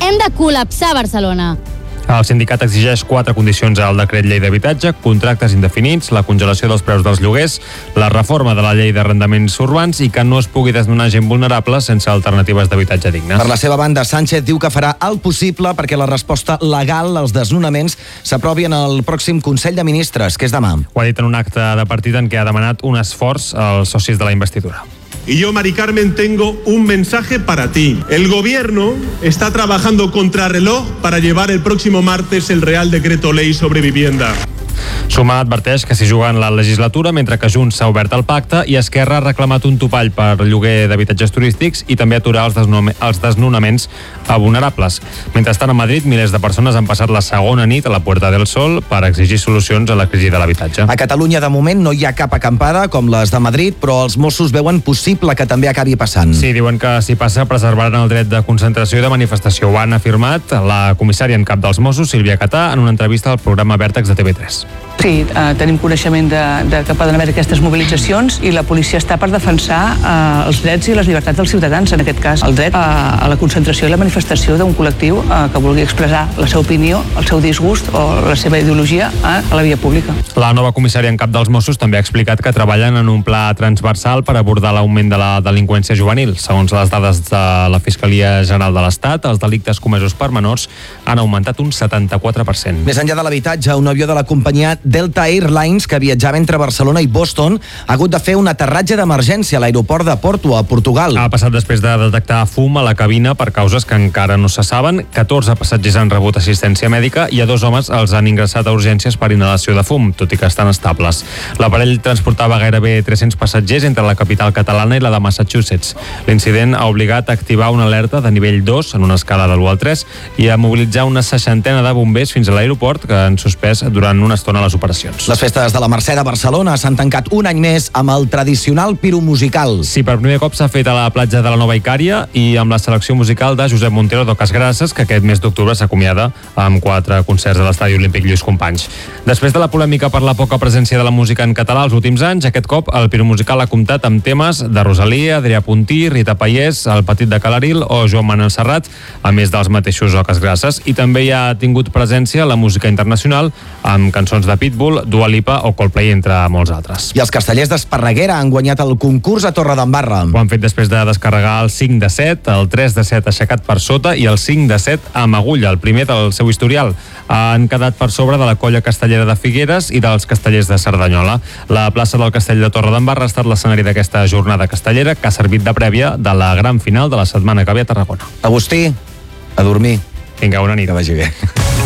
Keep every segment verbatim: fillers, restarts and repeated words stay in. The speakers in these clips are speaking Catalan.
Hem de col·lapsar Barcelona. El sindicat exigeix quatre condicions al decret llei d'habitatge: contractes indefinits, la congelació dels preus dels lloguers, la reforma de la llei d'arrendaments urbans i que no es pugui desnonar gent vulnerable sense alternatives d'habitatge dignes. Per la seva banda, Sánchez diu que farà el possible perquè la resposta legal als desnonaments s'aprovi en el pròxim Consell de Ministres, que és demà. Ho ha dit en un acte de partit en què ha demanat un esforç als socis de la investidura. Y yo, Mari Carmen, tengo un mensaje para ti. El gobierno está trabajando contrarreloj para llevar el próximo martes el Real Decreto Ley sobre vivienda. Sumar adverteix que s'hi juga en la legislatura, mentre que Junts s'ha obert el pacte i Esquerra ha reclamat un topall per lloguer d'habitatges turístics i també aturar els, desnonaments, els desnonaments a vulnerables. Mentrestant, a Madrid, milers de persones han passat la segona nit a la Puerta del Sol per exigir solucions a la crisi de l'habitatge. A Catalunya, de moment, no hi ha cap acampada com les de Madrid, però els Mossos veuen possible que també acabi passant. Sí, diuen que si passa preservaran el dret de concentració i de manifestació. Ho han afirmat la comissària en cap dels Mossos, Sílvia Catà, en una entrevista al programa Vèrtex de T V tres. Sí, eh, tenim coneixement de, de que poden haver aquestes mobilitzacions i la policia està per defensar eh, els drets i les llibertats dels ciutadans, en aquest cas el dret a, a la concentració i la manifestació d'un col·lectiu eh, que vulgui expressar la seva opinió, el seu disgust o la seva ideologia eh, a la via pública. La nova comissària en cap dels Mossos també ha explicat que treballen en un pla transversal per abordar l'augment de la delinqüència juvenil. Segons les dades de la Fiscalia General de l'Estat, els delictes comesos per menors han augmentat un setanta-quatre per cent. Més enllà de l'habitatge, un avió de la companyia Delta Airlines, que viatjava entre Barcelona i Boston, ha hagut de fer un aterratge d'emergència a l'aeroport de Porto, a Portugal. Ha passat després de detectar fum a la cabina per causes que encara no se saben. catorze passatgers han rebut assistència mèdica i a dos homes els han ingressat a urgències per inhalació de fum, tot i que estan estables. L'aparell transportava gairebé tres-cents passatgers entre la capital catalana i la de Massachusetts. L'incident ha obligat a activar una alerta de nivell dos en una escala de l'u al tres i a mobilitzar una seixantena de bombers fins a l'aeroport, que han suspès durant una estona les operacions. Les festes de la Mercè de Barcelona s'han tancat un any més amb el tradicional piromusical. Sí, per primer cop s'ha fet a la platja de la Nova Icària i amb la selecció musical de Josep Montero d'Oques Grasses, que aquest mes d'octubre s'acomiada amb quatre concerts a l'Estadi Olímpic Lluís Companys. Després de la polèmica per la poca presència de la música en català els últims anys, aquest cop el piromusical ha comptat amb temes de Rosalia, Adrià Puntí, Rita Pallés, El Petit de Calaril o Joan Manel Serrat, a més dels mateixos Oques Grasses. I també hi ha tingut presència la música internacional amb cançons de Pitbull, Dua Lipa o Coldplay, entre molts altres. I els castellers d'Esparreguera han guanyat el concurs a Torredembarra. Ho han fet després de descarregar el cinc de set, el tres de set aixecat per sota i el cinc de set amb agulla, el primer del seu historial. Han quedat per sobre de la colla castellera de Figueres i dels castellers de Cerdanyola. La plaça del Castell de Torredembarra ha estat l'escenari d'aquesta jornada castellera, que ha servit de prèvia de la gran final de la setmana que ve a Tarragona. Agustí, a dormir. Vinga, bona nit. Que vagi bé.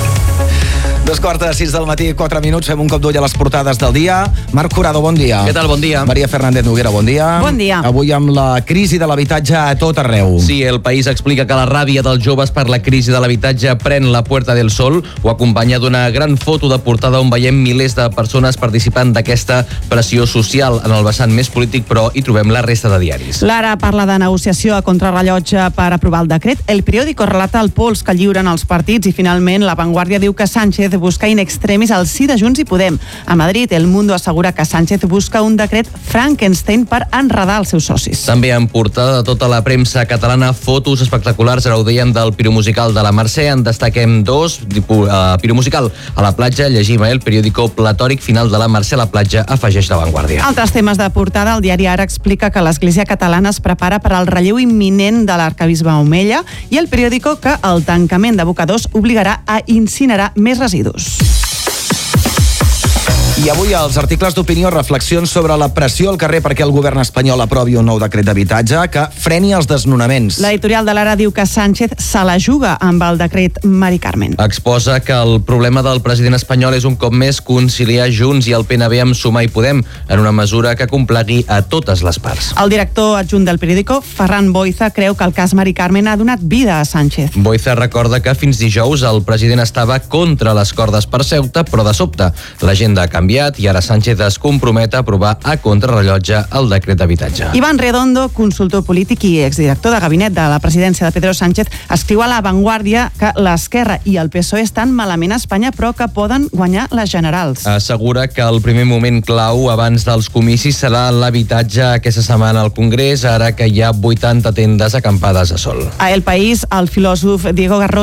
Dos quarts de sis del matí, quatre minuts, fem un cop d'ull a les portades del dia. Marc Curado, bon dia. Què tal, bon dia. Maria Fernández Noguera, bon dia. Bon dia. Avui amb la crisi de l'habitatge a tot arreu. Sí, El País explica que la ràbia dels joves per la crisi de l'habitatge pren la Puerta del Sol. Ho acompanya d'una gran foto de portada on veiem milers de persones participant d'aquesta pressió social. En el vessant més polític, però, hi trobem la resta de diaris. L'Ara parla de negociació a contrarrellotge per aprovar el decret. El Periódico relata el pols que lliuren els partits i, finalment, La Vanguardia diu que Sánchez busca in extremis al sí de Junts i Podem. A Madrid, El Mundo assegura que Sánchez busca un decret Frankenstein per enredar els seus socis. També en portada de tota la premsa catalana fotos espectaculars, ara ho dèiem, del piromusical de la Mercè. En destaquem dos. Uh, piromusical a la platja, llegim El Periódico, platòric final de la Mercè a la platja, afegeix La Vanguardia. Altres temes de portada, el diari Ara explica que l'Església catalana es prepara per al relleu imminent de l'arquebisbe Omella i El Periódico que el tancament d'abocadors obligarà a incinerar més residus. I avui als articles d'opinió, reflexions sobre la pressió al carrer perquè el govern espanyol aprovi un nou decret d'habitatge que freni els desnonaments. L'editorial de l'Ara diu que Sánchez se la juga amb el decret Mari Carmen. Exposa que el problema del president espanyol és un cop més conciliar Junts i el P N B amb Sumar i Podem en una mesura que complagui a totes les parts. El director adjunt del Periódico, Ferran Boiza, creu que el cas Mari Carmen ha donat vida a Sánchez. Boiza recorda que fins dijous el president estava contra les cordes per Ceuta, però de sobte l'agenda ha canviat i ara Sánchez es compromet a aprovar a contrarrellotge el decret d'habitatge. Iván Redondo, consultor polític i exdirector de gabinet de la presidència de Pedro Sánchez, escriu a La Vanguardia que l'Esquerra i el P S O E estan malament a Espanya però que poden guanyar les generals. Assegura que el primer moment clau abans dels comicis serà l'habitatge aquesta setmana al Congrés, ara que hi ha vuitanta tendes acampades a sol. A El País, el filòsof Diego Garro